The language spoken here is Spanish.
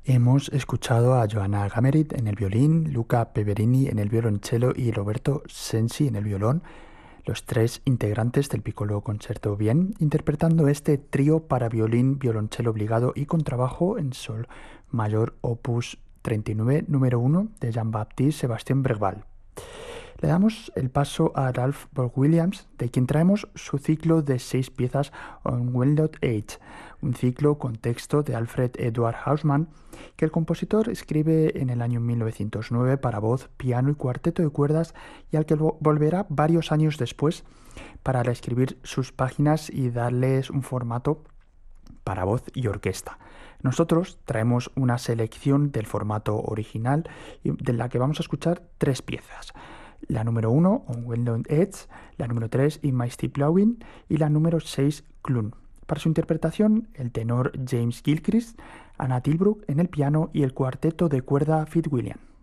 Hemos escuchado a Johanna Gamerit en el violín, Luca Peverini en el violonchelo y Roberto Sensi en el violón, los tres integrantes del Piccolo Concerto Bien, interpretando este trío para violín, violonchelo obligado y contrabajo en sol mayor opus 39 número 1 de Jean-Baptiste Sébastien Breval. Le damos el paso a Ralph Vaughan Williams, de quien traemos su ciclo de 6 piezas On Wildwood Age, un ciclo con texto de Alfred Edward Hausmann, que el compositor escribe en el año 1909 para voz, piano y cuarteto de cuerdas, y al que volverá varios años después para reescribir sus páginas y darles un formato para voz y orquesta. Nosotros traemos una selección del formato original de la que vamos a escuchar 3 piezas. La número 1, On Wildwood Edge, la número 3, In My Steep Blowing, y la número 6, Clun. Para su interpretación, el tenor James Gilchrist, Anna Tilbrook en el piano y el cuarteto de cuerda Fitzwilliam.